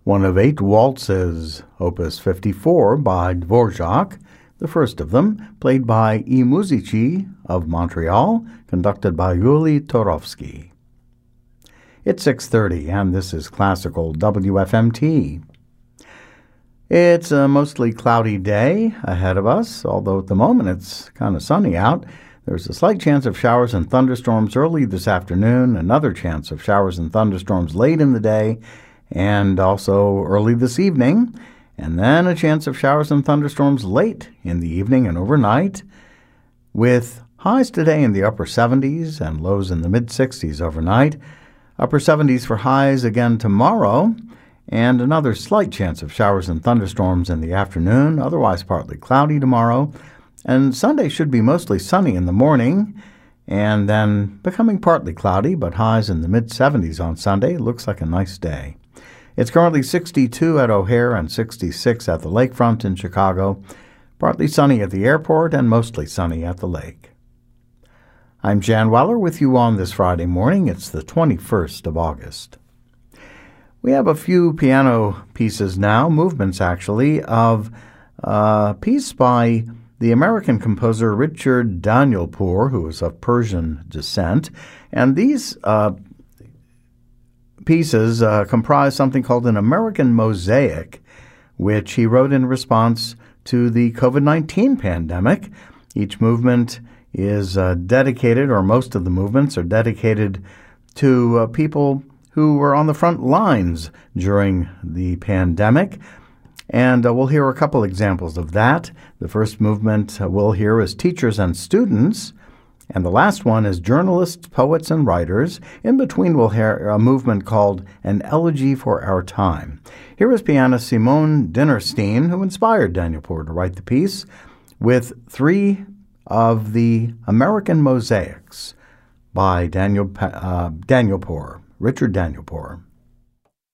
One of 8 waltzes, Opus 54 by Dvorak, the first of them, played by I Musici of Montreal, conducted by Yuli Torovsky. It's 6:30, and this is Classical WFMT. It's a mostly cloudy day ahead of us, although at the moment it's kind of sunny out. There's a slight chance of showers and thunderstorms early this afternoon, another chance of showers and thunderstorms late in the day, and also early this evening, and then a chance of showers and thunderstorms late in the evening and overnight, with highs today in the upper 70s and lows in the mid-60s overnight, upper 70s for highs again tomorrow, and another slight chance of showers and thunderstorms in the afternoon, otherwise partly cloudy tomorrow. And Sunday should be mostly sunny in the morning, and then becoming partly cloudy, but highs in the mid-70s on Sunday. Looks like a nice day. It's currently 62 at O'Hare and 66 at the lakefront in Chicago, partly sunny at the airport and mostly sunny at the lake. I'm Jan Weller with you on this Friday morning. It's the 21st of August. We have a few piano pieces now, movements actually, of a piece by the American composer Richard Danielpour, who is of Persian descent. And these pieces comprise something called an American mosaic, which he wrote in response to the COVID-19 pandemic. Each movement is dedicated, or most of the movements are dedicated to people who were on the front lines during the pandemic. And we'll hear a couple examples of that. The first movement we'll hear is Teachers and Students, and the last one is Journalists, Poets, and Writers. In between, we'll hear a movement called An Elegy for Our Time. Here is pianist Simone Dinnerstein, who inspired Danielpour to write the piece, with 3 of the American mosaics by Danielpour, Richard Danielpour.